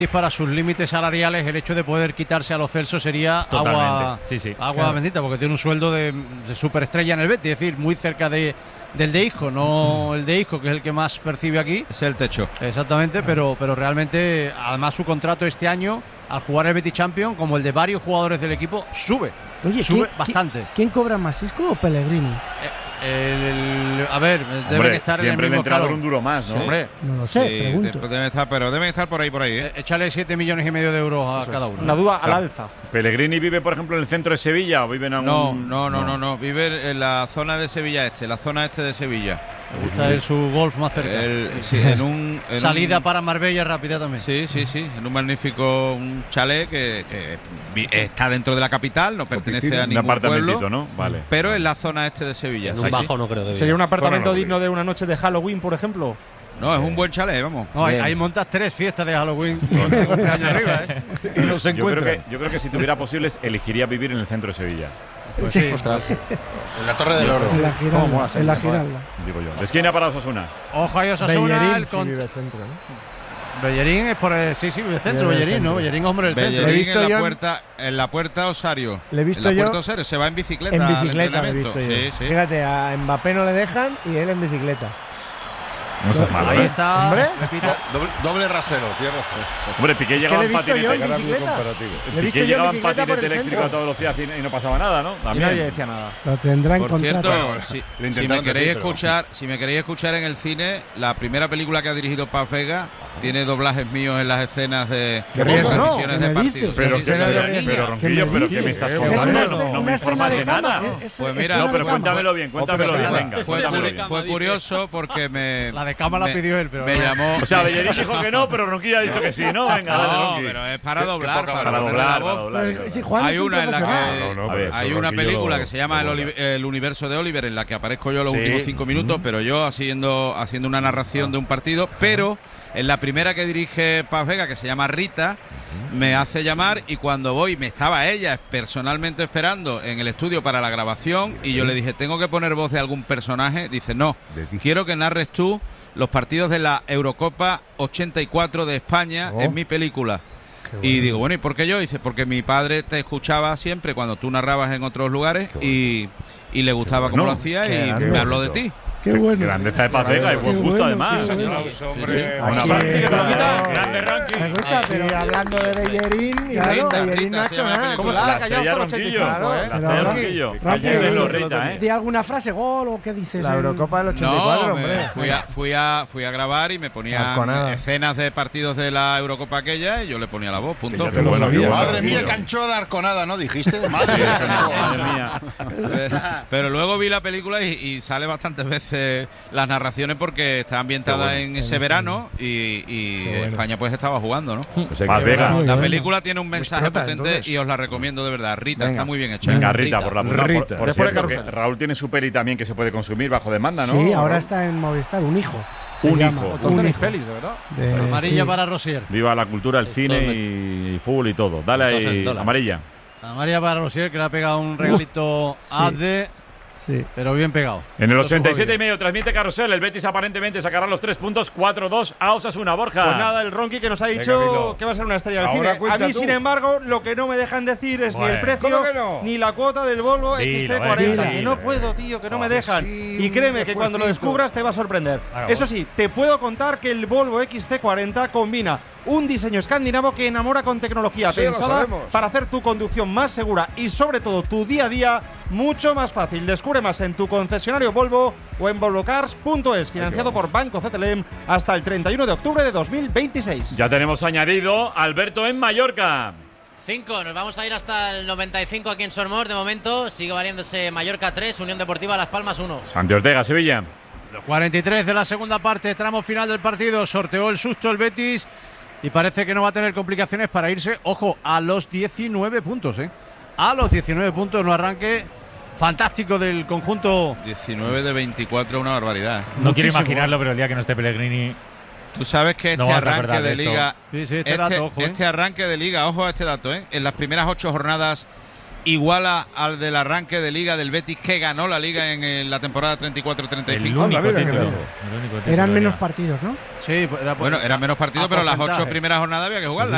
para sus límites salariales el hecho de poder quitarse a Lo Celso sería agua claro. bendita, porque tiene un sueldo de superestrella en el Betis, es decir, muy cerca del de Isco, no el de Isco, que es el que más percibe aquí. Es el techo. Exactamente, pero realmente, además su contrato este año, al jugar el Betis Champions, como el de varios jugadores del equipo, sube bastante. ¿Quién cobra más, Isco o Pellegrini? A ver, deben estar en el siempre el mismo entrenador escalón. un duro más, ¿no? Sí. Hombre. No lo sé, pregunto. Deben estar por ahí, Échale 7,5 millones de euros a cada uno. Una duda al alza. ¿Pellegrini vive, por ejemplo, en el centro de Sevilla o vive en algún...? No. Vive en la zona de Sevilla la zona este de Sevilla. Me gusta su golf más cerca. Salida para Marbella rápida también. Sí. En un magnífico chalet que está dentro de la capital, no pertenece a ningún pueblo, ¿no? Vale. Pero en la zona este de Sevilla. Un bajo no creo que ¿Sería un apartamento Fuera no digno de una noche de Halloween, por ejemplo? No, es un buen chalet, vamos. No, ahí montas 3 fiestas de Halloween con un año arriba, Y no se encuentra. Yo creo que si tuviera posibles, elegiría vivir en el centro de Sevilla. Pues sí. En la Torre del Oro. En la Giralda. Digo yo. ¿De esquina para Osasuna? Ojo a Osasuna. Bellerín sí vive el centro, ¿no? Bellerín es por el centro, Bellerín, ¿no? Bellerín, hombre, del centro. Bellerín en la puerta Osario. Le he visto en la yo puerta Osario, se va en bicicleta. En al bicicleta, lo he entrenamiento. visto yo. Sí. Fíjate, a Mbappé no le dejan y él en bicicleta. No seas malo, Ahí está. Hombre. Doble rasero, tienes razón. Hombre, Piqué Es que llegaba le he en visto yo en patinete. bicicleta. Le he visto Piqué yo llegaba en en bicicleta por patinete el eléctrico a centro. toda velocidad y no pasaba nada, ¿no? Y También. nadie decía nada. Lo tendrá en Por contrato. cierto, si Lo me intentaron queréis decir, pero- si me queréis escuchar en el cine, la primera película que ha dirigido Paz Vega tiene doblajes míos en las escenas de ¿Qué riesgo, no? transmisiones ¿Qué de me partidos. dices? Pero, Sí, que, sí, pero Ronquillo, ¿Qué pero me ¿qué me estás dices? contando? Es No me informas de nada. No, pero cuéntamelo bien, cuéntamelo bien, venga. Cuéntamelo bien. Fue curioso porque La de cama la pidió él, pero me llamó. O sea, Bellerín dijo que no, pero Ronquillo ha dicho que sí, ¿no? Venga, dale, No, Ronqui. pero es para doblar, Para doblar, para doblar. Sí, Juan Hay es un una en la profesional. que hay una película que se llama El universo de Oliver, en la que aparezco yo los últimos 5 minutos, pero yo haciendo una narración de un partido, pero en la primera que dirige Paz Vega, que se llama Rita, me hace llamar y cuando voy, me estaba ella personalmente esperando en el estudio para la grabación y yo le dije, ¿tengo que poner voz de algún personaje? Dice, no, quiero que narres tú los partidos de la Eurocopa 84 de España en mi película. Y digo, bueno, ¿y por qué yo? Dice, porque mi padre te escuchaba siempre cuando tú narrabas en otros lugares y le gustaba cómo lo hacía y me habló de ti. Qué bueno. Grandeza de Paz Vega y buen gusto además. Sí, Una sí. grande ranking. Me gusta, pero hablando de Bellerín, claro, Bellerín no ha hecho nada. ¿Cómo se La la ha callado estrella hasta el Ronquillo. 85? La Pero estrella Ronqui, Ronquillo. Ronqui, Cállalo, Rita, ¿Di alguna frase, gol o qué dices? La Eurocopa del 84, No, hombre. fui a grabar y me ponía Arconada. escenas de partidos de la Eurocopa aquella y yo le ponía la voz, punto. Qué bueno, qué bueno. Madre mía, cancho de Arconada, ¿no? Dijiste. Madre mía, Madre cancho. mía. Pero luego vi la película y sale bastantes veces las narraciones porque está ambientada en ese verano y España pues estaba jugando, ¿no? Paz Vega. La película tiene un mensaje explota, potente entonces. y os la recomiendo de verdad. Rita, Venga. está muy bien hecha. Venga, Rita, por la Rita. por Después de cierto, que Carrusel. Raúl tiene su peli también que se puede consumir bajo demanda, ¿no? Sí, ahora está en Movistar, un hijo. se Un llama. hijo. Todos Un tenéis hijo. pelis, de verdad. Amarilla sí. para Rosier. Viva la cultura, el cine y fútbol y todo. Dale Entonces, ahí, dólar. amarilla. Amarilla para Rosier, que le ha pegado un regalito sí. a Adde, Sí. pero bien pegado. En el Lo supo 87 y bien. medio transmite Carrusel. El Betis aparentemente sacará los 3 puntos, 4-2 a Osasuna. Borja. Pues nada, el Ronqui que nos ha dicho Milo. que va a ser una estrella del Ahora cine. A cuenta mí, tú. sin embargo, lo que no me dejan decir es ni el Bueno. precio ¿Cómo que no? ni la cuota del Volvo Dilo, XC40. dilo, que no dilo. puedo, tío, que no me Joder, dejan. sí, Y créeme un que cuando lo esfuercito. descubras te va a sorprender. Eso sí, te puedo contar que el Volvo XC40 combina un diseño escandinavo que enamora con tecnología Sí, lo pensada sabemos. para hacer tu conducción más segura y sobre todo tu día a día mucho más fácil. Descubre más en tu concesionario Volvo o en volvocars.es, financiado por Banco CTLM hasta el 31 de octubre de 2026. Ya tenemos añadido Alberto en Mallorca. 5, nos vamos a ir hasta el 95 aquí en Sormos. De momento sigue variándose Mallorca 3, Unión Deportiva Las Palmas 1. Santi Ortega, Sevilla. Los 43 de la segunda parte, tramo final del partido. Sorteó el susto el Betis y parece que no va a tener complicaciones para irse, ojo, a los 19 puntos, ¿eh? A los 19 puntos, no arranque fantástico del conjunto. 19 de 24, una barbaridad. No quiero Muchísimo. imaginarlo, pero el día que no esté Pellegrini. Tú sabes que No este vas a arranque acordar de de esto. liga, Sí, sí, este dato, ojo, ¿eh? este arranque de liga, ojo a este dato, en las primeras 8 jornadas iguala al del arranque de liga del Betis que ganó la liga en la temporada 34-35. El único mira, qué título. dato. El único título Eran del menos día. partidos, ¿no? Sí, era Bueno, eran menos partidos, a pero las porcentaje. 8 primeras jornadas había que jugarlas.